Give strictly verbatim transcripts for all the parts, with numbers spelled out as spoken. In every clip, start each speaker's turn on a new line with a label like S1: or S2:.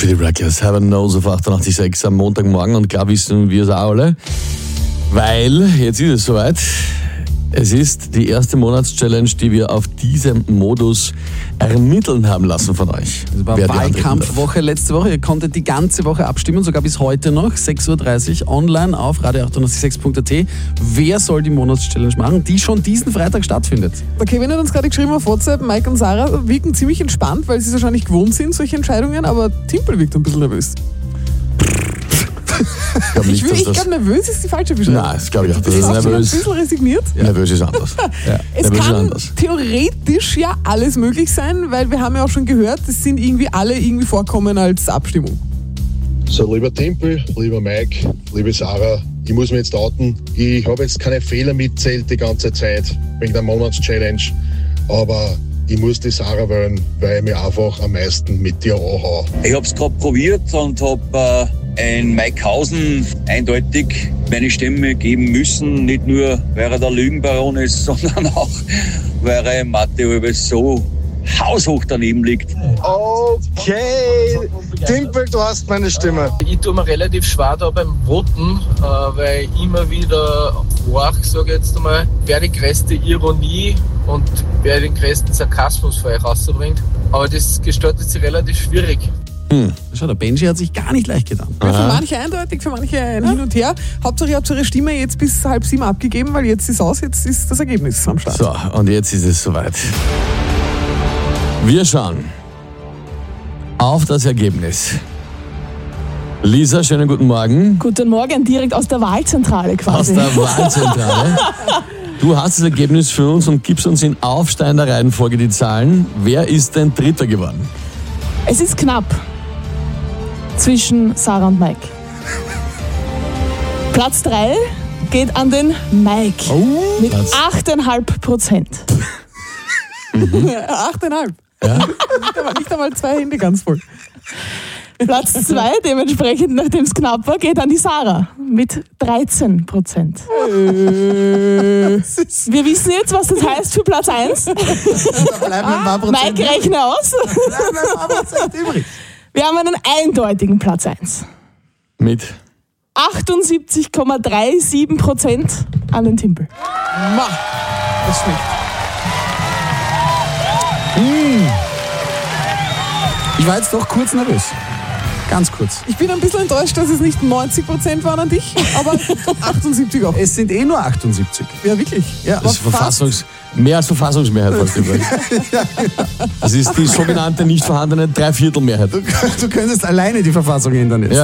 S1: Pretty Reckless, Heaven Knows auf achtundachtzig Komma sechs am Montagmorgen und klar wissen wir es auch alle, weil jetzt ist es soweit. Es ist die erste Monatschallenge, die wir auf diesem Modus ermitteln haben lassen von euch.
S2: Das war Wahlkampfwoche letzte Woche. Ihr konntet die ganze Woche abstimmen, sogar bis heute noch, sechs Uhr dreißig, online auf radio achtundachtzig Komma sechs punkt a t. Wer soll die Monatschallenge machen, die schon diesen Freitag stattfindet?
S3: Der Kevin hat uns gerade geschrieben auf WhatsApp, Mike und Sarah wirken ziemlich entspannt, weil sie es wahrscheinlich gewohnt sind, solche Entscheidungen, aber Timpel wirkt ein bisschen nervös.
S1: Ich glaube,
S3: ich, ich glaub, nervös ist die falsche Beschreibung.
S1: Nein, das glaube ich auch.
S3: Das
S1: Das
S3: ist
S1: ist
S3: auch schon ein
S1: nervös.
S3: bisschen resigniert.
S1: Ja. Nervös ist anders. Ja.
S3: Es
S1: nervös
S3: kann
S1: ist anders.
S3: theoretisch ja alles möglich sein, weil wir haben ja auch schon gehört, es sind irgendwie alle irgendwie vorkommen als Abstimmung.
S4: So, lieber Tempel, lieber Mike, liebe Sarah, ich muss mich jetzt outen. Ich habe jetzt keine Fehler mitzählt die ganze Zeit wegen der Monatschallenge, aber ich muss die Sarah wählen, weil ich mich einfach am meisten mit dir anhaue.
S5: Ich habe es gerade probiert und habe äh, ein Mike Hausen eindeutig meine Stimme geben müssen. Nicht nur, weil er der Lügenbaron ist, sondern auch, weil er im Mathe so haushoch daneben liegt.
S4: Okay, Tempel, du hast meine Stimme.
S6: Ich tue mir relativ schwer da beim Voten, äh, weil ich immer wieder hoch, sage ich jetzt einmal, wer die größte Ironie und wer den größten Sarkasmus für euch rausbringt. Aber das gestaltet sich relativ schwierig.
S2: Hm. Schau, der Benji hat sich gar nicht leicht getan.
S3: Ja, für manche eindeutig, für manche ein Hin und Her. Hauptsache, ihr habt eure Stimme jetzt bis halb sieben abgegeben, weil jetzt ist aus, jetzt ist das Ergebnis am Start.
S1: So, und jetzt ist es soweit. Wir schauen auf das Ergebnis. Lisa, schönen guten Morgen.
S7: Guten Morgen, direkt aus der Wahlzentrale quasi.
S1: Aus der Wahlzentrale. Du hast das Ergebnis für uns und gibst uns in aufsteigender Reihenfolge die Zahlen. Wer ist denn Dritter geworden?
S7: Es ist knapp zwischen Sarah und Mike. Platz drei geht an den Mike
S1: Oh,
S7: mit
S1: Platz-
S7: acht Komma fünf Prozent.
S3: Achteinhalb.
S1: Ja?
S3: Nicht einmal, nicht einmal zwei Hände ganz voll.
S7: Platz zwei, dementsprechend, nachdem es knapp war, geht an die Sarah mit dreizehn Prozent. Wir wissen jetzt, was das heißt für Platz eins.
S2: Da bleiben ein paar Prozent.
S7: Mike, rechne aus.
S2: Bleiben ein paar Prozent übrig.
S7: Wir haben einen eindeutigen Platz eins.
S1: Mit?
S7: achtundsiebzig Komma siebenunddreißig Prozent an den Timpel.
S3: Ma, das schmeckt.
S2: Ich war jetzt doch kurz nervös. Ganz kurz.
S3: Ich bin ein bisschen enttäuscht, dass es nicht neunzig Prozent waren an dich, aber achtundsiebzig auch.
S2: Es sind eh nur achtundsiebzig.
S3: Ja, wirklich.
S2: Ja,
S1: Das ist Verfassungs- mehr als Verfassungsmehrheit fast übrigens. Das ist die sogenannte nicht vorhandene Dreiviertelmehrheit.
S2: Du, du könntest alleine die Verfassung ändern jetzt.
S1: Ja.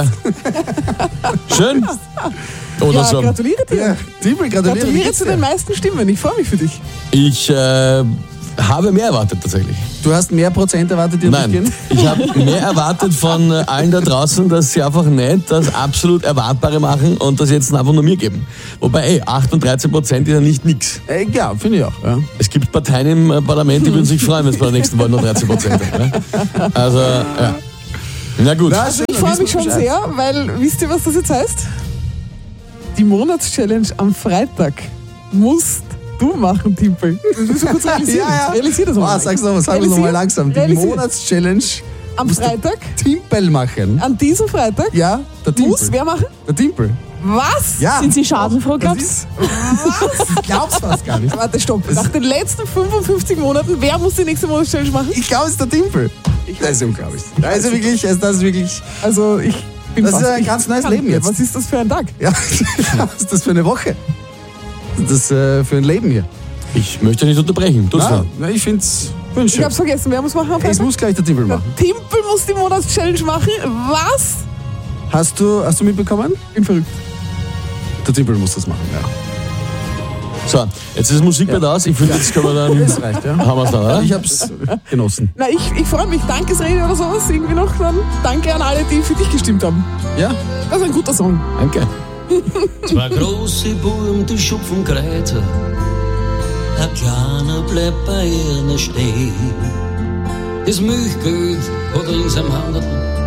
S1: Schön. Oder
S3: Ja,
S1: so.
S3: gratuliere dir.
S2: Ja, Timpel, gratuliere. Wie
S3: Gratuliere
S2: geht's
S3: zu
S2: dir?
S3: den meisten Stimmen. Ich freue mich für dich.
S1: Ich äh, habe mehr erwartet tatsächlich.
S2: Du hast mehr Prozent erwartet, die
S1: Nein,
S2: durchgehen?
S1: ich habe mehr erwartet von äh, allen da draußen, dass sie einfach nicht das absolut Erwartbare machen und das jetzt einfach nur mir geben. Wobei, ey, acht und dreizehn Prozent ist ja nicht nix.
S2: Äh, ja, finde ich auch. Ja.
S1: Es gibt Parteien im äh, Parlament, die würden sich freuen, wenn es bei der nächsten Wahl nur dreizehn Prozent hat. Ne? Also, ja. Na gut.
S2: Na, schön,
S3: Ich
S2: dann
S3: freue
S2: wissen
S3: mich
S2: wir
S3: schon
S2: Bescheid.
S3: sehr, weil, wisst ihr, was das jetzt heißt? Die Monatschallenge am Freitag musst du machen, Timpel. Das müssen wir kurz realisieren.
S2: Ja, ja.
S3: Realisier das mal.
S2: Oh, sag's nochmal, sag
S3: Realisier-
S2: nochmal langsam. Die
S3: realisier-
S2: Monatschallenge
S3: Am
S2: musst du
S3: Freitag,
S2: Timpel machen.
S3: an diesem Freitag,
S2: Ja, der Timpel.
S3: muss wer machen?
S2: Der Timpel.
S3: Was?
S2: Ja.
S7: Sind Sie schadenfroh,
S2: Das
S7: glaubst
S2: ist, ich glaub's fast gar nicht.
S3: Warte, stopp. Nach den letzten fünfundfünfzig Monaten, wer muss die nächste Monatschallenge machen?
S2: Ich glaube, es ist der Timpel. Das ist unglaublich. Das ist wirklich, das ist wirklich,
S3: Also, ich bin
S2: Das ist
S3: fast-
S2: ein ganz
S3: ich
S2: neues
S3: kann
S2: Leben
S3: nicht.
S2: jetzt.
S3: Was ist das für ein Tag?
S2: ja, was ist das für eine Woche? Das ist äh, für ein Leben hier.
S1: Ich möchte nicht unterbrechen. Tu's
S2: Ja,
S1: nur.
S2: na, ich find's wünsch
S3: Ich
S2: schön.
S3: hab's vergessen. Wer muss machen am
S2: Es
S3: Freitag?
S2: muss gleich der Timpel machen.
S3: Timpel muss die Monatschallenge machen. Was?
S2: Hast du, hast du mitbekommen?
S3: Bin verrückt.
S2: Der Timpel muss das machen, ja.
S1: So, jetzt ist das Musikbett aus. Ich finde, jetzt können wir dann.
S2: Das reicht, ja.
S1: Haben wir's dann, oder?
S2: Ich hab's genossen.
S3: Na, ich, ich freue mich. Dankesrede oder sowas irgendwie noch. Dann danke an alle, die für dich gestimmt haben.
S2: Ja?
S3: Das ist ein guter Song.
S1: Danke.
S8: Zwei große Buben, die schupfen Kräuter, ein kleiner bleibt bei ihnen stehen. Das Milchgeld hat er in seinem Handel